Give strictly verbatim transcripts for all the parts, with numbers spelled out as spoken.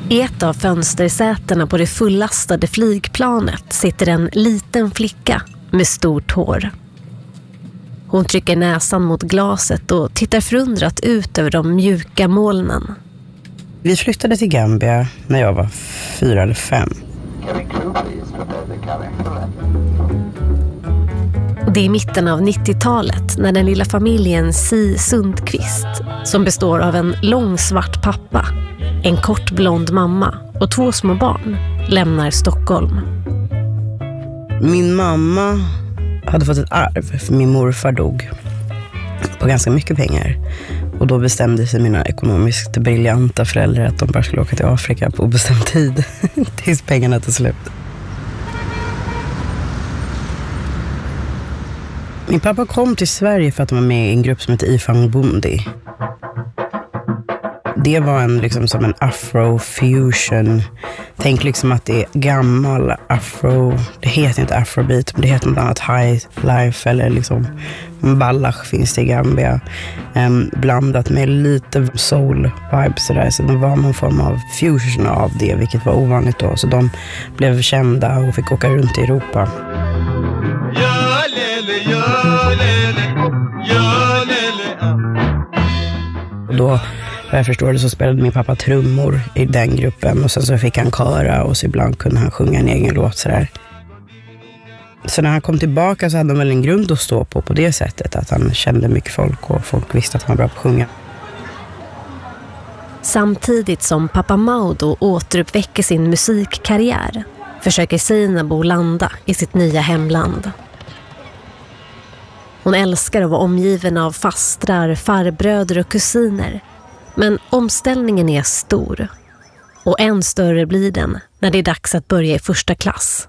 I ett av fönstersätena på det fullastade flygplanet sitter en liten flicka med stort hår. Hon trycker näsan mot glaset och tittar förundrat ut över de mjuka molnen. Vi flyttade till Gambia när jag var fyra eller fem. Det är mitten av nittiotalet när den lilla familjen Si Sundqvist, som består av en lång svart pappa, en kort blond mamma och två små barn, lämnar Stockholm. Min mamma hade fått ett arv för min morfar dog på ganska mycket pengar. Och då bestämde sig mina ekonomiskt briljanta föräldrar att de bara skulle åka till Afrika på obestämd tid tills pengarna tog slut. Min pappa kom till Sverige för att han var med i en grupp som heter Ifang Bundi. Det var en, liksom, som en afrofusion. Tänk liksom att det är gammal afro. Det heter inte afrobeat, men det heter bland annat high life eller liksom ballach finns det i Gambia. Um, blandat med lite soul vibes sådär. Så det var någon form av fusion av det, vilket var ovanligt då. Så de blev kända och fick åka runt i Europa. Och då, vad jag förstår det, så spelade min pappa trummor i den gruppen. Och sen så fick han köra och så ibland kunde han sjunga en egen låt sådär. Så när han kom tillbaka så hade han väl en grund att stå på på det sättet. Att han kände mycket folk och folk visste att han var bra på att sjunga. Samtidigt som pappa Maudo återuppväcker sin musikkarriär försöker Seinabo landa i sitt nya hemland. Hon älskar att vara omgiven av fastrar, farbröder och kusiner. Men omställningen är stor. Och än större blir den när det är dags att börja i första klass.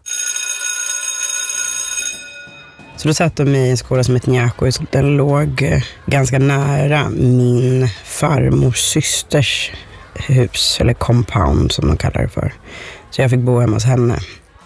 Så då satt de i en skola som heter Njako. Den låg ganska nära min farmors systers hus, eller compound som de kallar det för. Så jag fick bo hemma hos henne.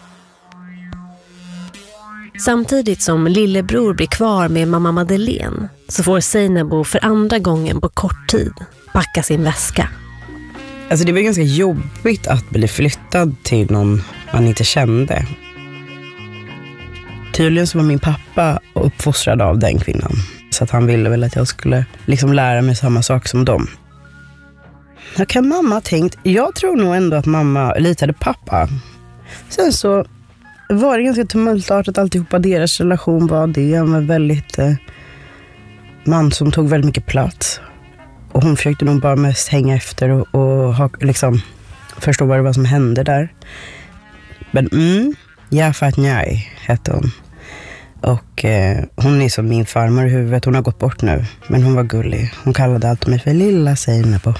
Samtidigt som lillebror blir kvar med mamma Madeleine så får Seinabo för andra gången på kort tid packa sin väska. Alltså det var ganska jobbigt att bli flyttad till någon man inte kände. Tydligen så var min pappa uppfostrad av den kvinnan. Så att han ville väl att jag skulle liksom lära mig samma sak som dem. Jag kan mamma ha tänkt, jag tror nog ändå att mamma litade pappa. Sen så var det ganska tumultartat alltihopa. Deras relation var det. Han var väldigt eh, man som tog väldigt mycket plats. Och hon försökte nog bara mest hänga efter och, och ha, liksom, förstå vad det var som hände där. Men mm, Jafat Njai hette hon. Och eh, hon är som min farmor i huvudet. Hon har gått bort nu. Men hon var gullig. Hon kallade allt mig för lilla Seinabo.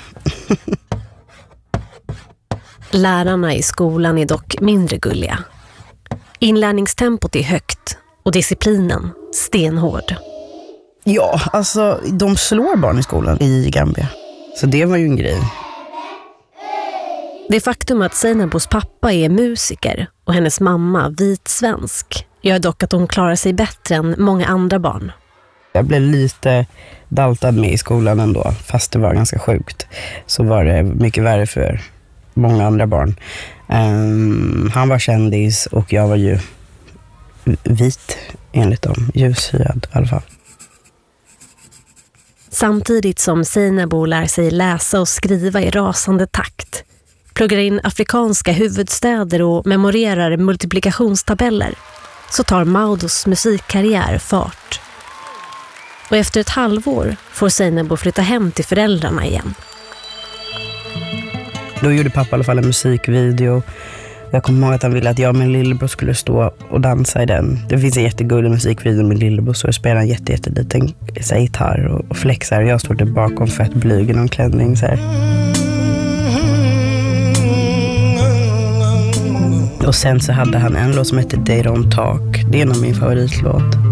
Lärarna i skolan är dock mindre gulliga. Inlärningstempot är högt och disciplinen stenhård. Ja, alltså de slår barn i skolan i Gambia. Så det var ju en grej. Det faktum att Seinabos pappa är musiker och hennes mamma vit svensk gör dock att hon klarar sig bättre än många andra barn. Jag blev lite daltad med i skolan ändå, fast det var ganska sjukt. Så var det mycket värre för många andra barn. Um, han var kändis och jag var ju vit enligt dem, ljushyad i alla fall. Samtidigt som Seinabo lär sig läsa och skriva i rasande takt, pluggar in afrikanska huvudstäder och memorerar multiplikationstabeller, så tar Maudos musikkarriär fart. Och efter ett halvår får Seinabo flytta hem till föräldrarna igen. Då gjorde pappa i alla fall en musikvideo. Jag kommer ihåg att han ville att jag och min lillebror skulle stå och dansa i den. Det finns en jättegullig musikvideo med lillebror så spelar en jätte, jätteliten gitarr och, och flexar. Jag står där bakom fett blyg i någon klänning så här. Och sen så hade han en låt som heter They Don't Talk. Det är nog min favoritlåt.